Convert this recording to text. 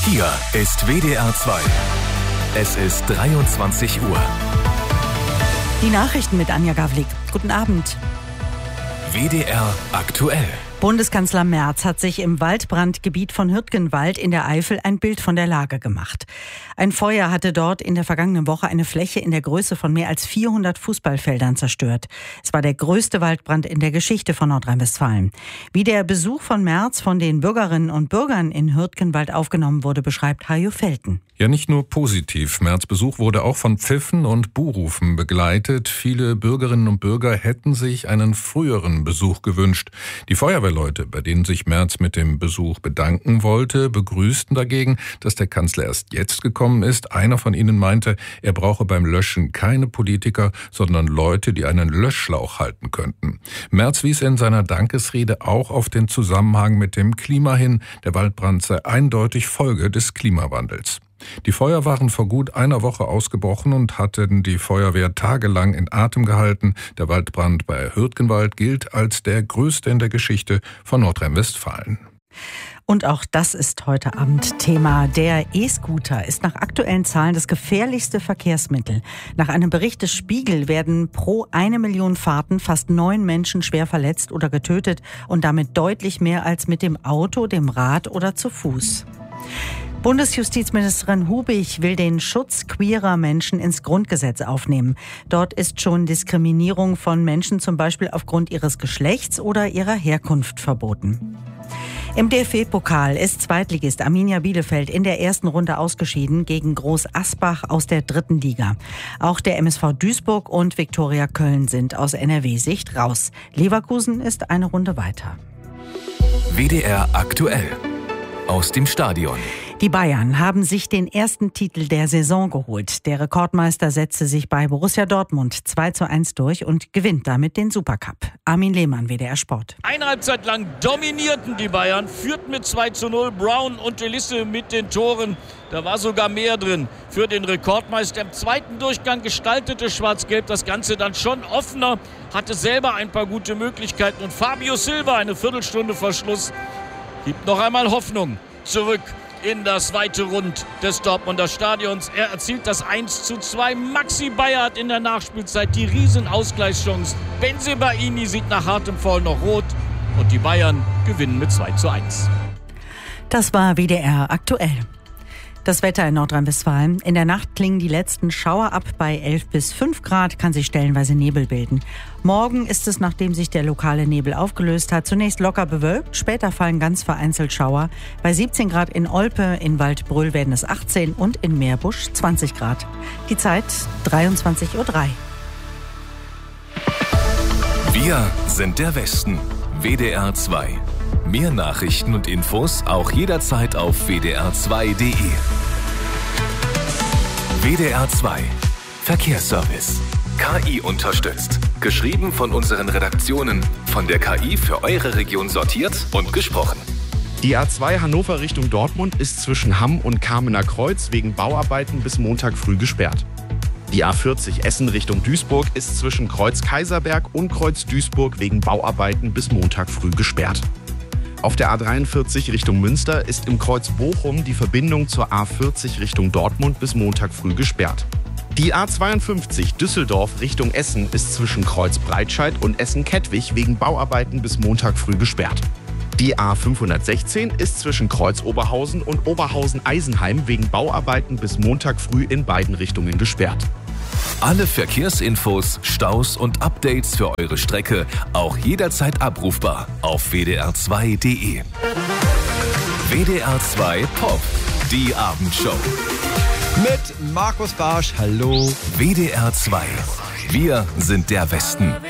Hier ist WDR 2. Es ist 23 Uhr. Die Nachrichten mit Anja Gawlik. Guten Abend. WDR aktuell. Bundeskanzler Merz hat sich im Waldbrandgebiet von Hürtgenwald in der Eifel ein Bild von der Lage gemacht. Ein Feuer hatte dort in der vergangenen Woche eine Fläche in der Größe von mehr als 400 Fußballfeldern zerstört. Es war der größte Waldbrand in der Geschichte von Nordrhein-Westfalen. Wie der Besuch von Merz von den Bürgerinnen und Bürgern in Hürtgenwald aufgenommen wurde, beschreibt Hajo Felten. Ja, nicht nur positiv. Merz' Besuch wurde auch von Pfiffen und Buhrufen begleitet. Viele Bürgerinnen und Bürger hätten sich einen früheren Besuch gewünscht. Die Feuerwehrleute, bei denen sich Merz mit dem Besuch bedanken wollte, begrüßten dagegen, dass der Kanzler erst jetzt gekommen ist. Einer von ihnen meinte, er brauche beim Löschen keine Politiker, sondern Leute, die einen Löschschlauch halten könnten. Merz wies in seiner Dankesrede auch auf den Zusammenhang mit dem Klima hin. Der Waldbrand sei eindeutig Folge des Klimawandels. Die Feuer waren vor gut einer Woche ausgebrochen und hatten die Feuerwehr tagelang in Atem gehalten. Der Waldbrand bei Hürtgenwald gilt als der größte in der Geschichte von Nordrhein-Westfalen. Und auch das ist heute Abend Thema. Der E-Scooter ist nach aktuellen Zahlen das gefährlichste Verkehrsmittel. Nach einem Bericht des Spiegel werden pro 1 Million Fahrten fast 9 Menschen schwer verletzt oder getötet und damit deutlich mehr als mit dem Auto, dem Rad oder zu Fuß. Bundesjustizministerin Hubig will den Schutz queerer Menschen ins Grundgesetz aufnehmen. Dort ist schon Diskriminierung von Menschen zum Beispiel aufgrund ihres Geschlechts oder ihrer Herkunft verboten. Im DFB-Pokal ist Zweitligist Arminia Bielefeld in der ersten Runde ausgeschieden gegen Groß Asbach aus der 3. Liga. Auch der MSV Duisburg und Viktoria Köln sind aus NRW-Sicht raus. Leverkusen ist eine Runde weiter. WDR aktuell. Aus dem Stadion. Die Bayern haben sich den ersten Titel der Saison geholt. Der Rekordmeister setzte sich bei Borussia Dortmund 2:1 durch und gewinnt damit den Supercup. Armin Lehmann, WDR Sport. Eine Halbzeit lang dominierten die Bayern, führten mit 2:0. Brown und Elisse mit den Toren. Da war sogar mehr drin für den Rekordmeister. Im zweiten Durchgang gestaltete Schwarz-Gelb das Ganze dann schon offener, hatte selber ein paar gute Möglichkeiten. Und Fabio Silva, eine Viertelstunde vor Schluss, gibt noch einmal Hoffnung zurück in das weite Rund des Dortmunder Stadions. Er erzielt das 1:2. Maxi Bayer hat in der Nachspielzeit die Riesenausgleichschance. Bensebaini sieht nach hartem Foul noch rot und die Bayern gewinnen mit 2:1. Das war WDR aktuell. Das Wetter in Nordrhein-Westfalen. In der Nacht klingen die letzten Schauer ab. Bei 11 bis 5 Grad kann sich stellenweise Nebel bilden. Morgen ist es, nachdem sich der lokale Nebel aufgelöst hat, zunächst locker bewölkt. Später fallen ganz vereinzelt Schauer. Bei 17 Grad in Olpe, in Waldbröl werden es 18 und in Meerbusch 20 Grad. Die Zeit 23:03 Uhr. Wir sind der Westen. WDR 2. Mehr Nachrichten und Infos auch jederzeit auf wdr2.de. WDR 2. Verkehrsservice. KI unterstützt. Geschrieben von unseren Redaktionen. Von der KI für eure Region sortiert und gesprochen. Die A2 Hannover Richtung Dortmund ist zwischen Hamm und Kamener Kreuz wegen Bauarbeiten bis Montag früh gesperrt. Die A40 Essen Richtung Duisburg ist zwischen Kreuz Kaiserberg und Kreuz Duisburg wegen Bauarbeiten bis Montag früh gesperrt. Auf der A43 Richtung Münster ist im Kreuz Bochum die Verbindung zur A40 Richtung Dortmund bis Montag früh gesperrt. Die A52 Düsseldorf Richtung Essen ist zwischen Kreuz Breitscheid und Essen-Kettwig wegen Bauarbeiten bis Montag früh gesperrt. Die A516 ist zwischen Kreuz Oberhausen und Oberhausen-Eisenheim wegen Bauarbeiten bis Montag früh in beiden Richtungen gesperrt. Alle Verkehrsinfos, Staus und Updates für eure Strecke auch jederzeit abrufbar auf wdr2.de. WDR 2 Pop, die Abendshow. Mit Markus Barsch, hallo. WDR 2. Wir sind der Westen.